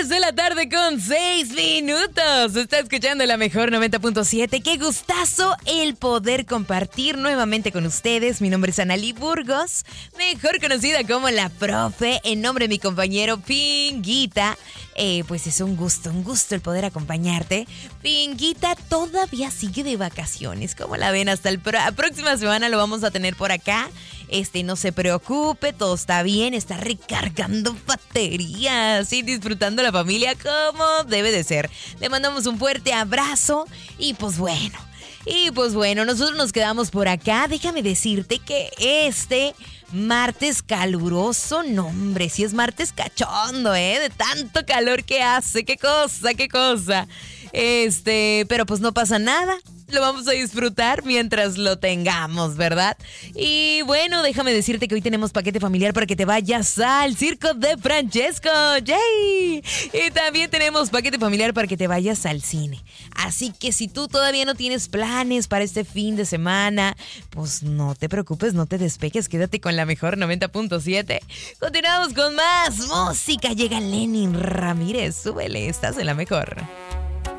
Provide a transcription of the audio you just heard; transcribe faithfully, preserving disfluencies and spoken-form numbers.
tres de la tarde con seis minutos. Está escuchando la mejor noventa punto siete. Qué gustazo el poder compartir nuevamente con ustedes. Mi nombre es Analí Burgos, mejor conocida como la profe, en nombre de mi compañero Pinguita. Eh, pues es un gusto, un gusto el poder acompañarte. Pinguita todavía sigue de vacaciones. ¿Cómo la ven? Hasta pro- la próxima semana lo vamos a tener por acá. Este, no se preocupe, todo está bien, está recargando baterías y disfrutando la familia como debe de ser. Le mandamos un fuerte abrazo y pues bueno, y pues bueno, nosotros nos quedamos por acá. Déjame decirte que este martes caluroso, no hombre, si es martes cachondo, ¿eh? De tanto calor que hace, qué cosa, qué cosa. Este, pero pues no pasa nada. Lo vamos a disfrutar mientras lo tengamos, ¿verdad? Y bueno, déjame decirte que hoy tenemos paquete familiar para que te vayas al Circo de Francesco. ¡Yay! Y también tenemos paquete familiar para que te vayas al cine. Así que si tú todavía no tienes planes para este fin de semana, pues no te preocupes, no te despejes, quédate con la mejor noventa punto siete. Continuamos con más música. Llega Lenin Ramírez, súbele, estás en la mejor.